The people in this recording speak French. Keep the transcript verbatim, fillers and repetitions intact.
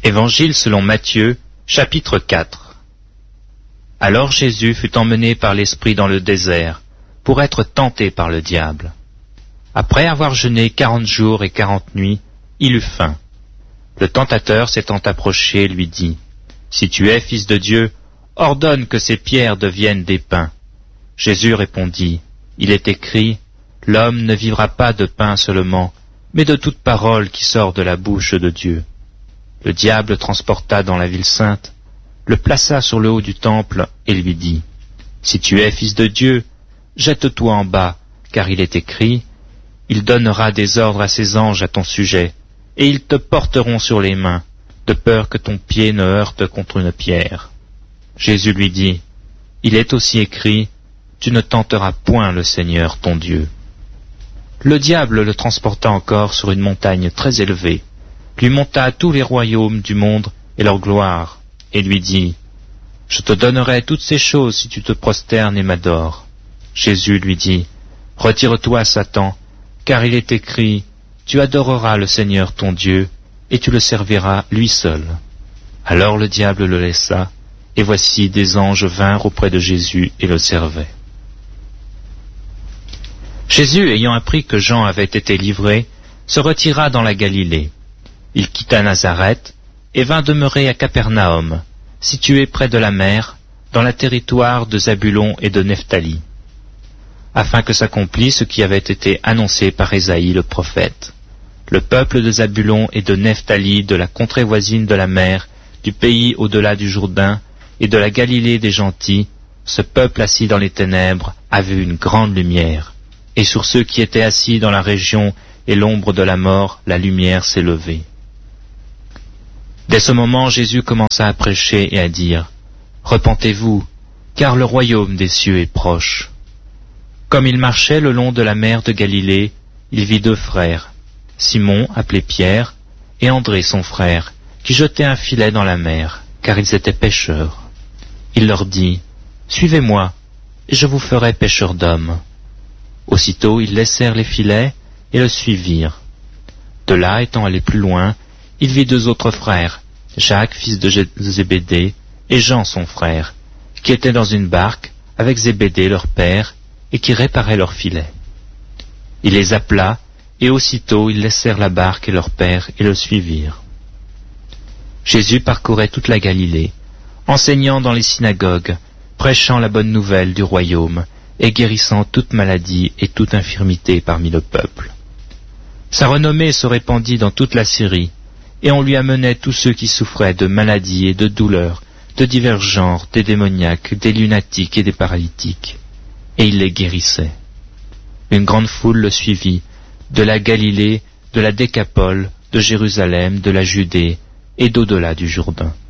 Évangile selon Matthieu, chapitre quatre. Alors Jésus fut emmené par l'Esprit dans le désert, pour être tenté par le diable. Après avoir jeûné quarante jours et quarante nuits, il eut faim. Le tentateur s'étant approché lui dit, « Si tu es fils de Dieu, ordonne que ces pierres deviennent des pains. » Jésus répondit, « Il est écrit, l'homme ne vivra pas de pain seulement, mais de toute parole qui sort de la bouche de Dieu. » Le diable le transporta dans la ville sainte, le plaça sur le haut du temple et lui dit, « Si tu es fils de Dieu, jette-toi en bas, car il est écrit, il donnera des ordres à ses anges à ton sujet, et ils te porteront sur les mains, de peur que ton pied ne heurte contre une pierre. » Jésus lui dit, « Il est aussi écrit, tu ne tenteras point le Seigneur ton Dieu. » Le diable le transporta encore sur une montagne très élevée, lui monta tous les royaumes du monde et leur gloire, et lui dit, « Je te donnerai toutes ces choses si tu te prosternes et m'adores. » Jésus lui dit, « Retire-toi, Satan, car il est écrit, tu adoreras le Seigneur ton Dieu, et tu le serviras lui seul. » Alors le diable le laissa, et voici des anges vinrent auprès de Jésus et le servaient. Jésus, ayant appris que Jean avait été livré, se retira dans la Galilée. Il quitta Nazareth et vint demeurer à Capernaum, situé près de la mer, dans le territoire de Zabulon et de Nephtali, afin que s'accomplisse ce qui avait été annoncé par Ésaïe le prophète. Le peuple de Zabulon et de Nephtali, de la contrée voisine de la mer, du pays au-delà du Jourdain et de la Galilée des gentils, ce peuple assis dans les ténèbres a vu une grande lumière, et sur ceux qui étaient assis dans la région et l'ombre de la mort, la lumière s'est levée. Dès ce moment, Jésus commença à prêcher et à dire, « Repentez-vous, car le royaume des cieux est proche. » Comme il marchait le long de la mer de Galilée, il vit deux frères, Simon, appelé Pierre, et André son frère, qui jetaient un filet dans la mer, car ils étaient pêcheurs. Il leur dit, « Suivez-moi, et je vous ferai pêcheurs d'hommes. » Aussitôt ils laissèrent les filets et le suivirent. De là, étant allé plus loin, il vit deux autres frères, Jacques, fils de Zébédée, et Jean, son frère, qui étaient dans une barque avec Zébédée, leur père, et qui réparaient leurs filets. Il les appela, et aussitôt ils laissèrent la barque et leur père et le suivirent. Jésus parcourait toute la Galilée, enseignant dans les synagogues, prêchant la bonne nouvelle du royaume, et guérissant toute maladie et toute infirmité parmi le peuple. Sa renommée se répandit dans toute la Syrie, et on lui amenait tous ceux qui souffraient de maladies et de douleurs, de divers genres, des démoniaques, des lunatiques et des paralytiques, et il les guérissait. Une grande foule le suivit, de la Galilée, de la Décapole, de Jérusalem, de la Judée, et d'au-delà du Jourdain.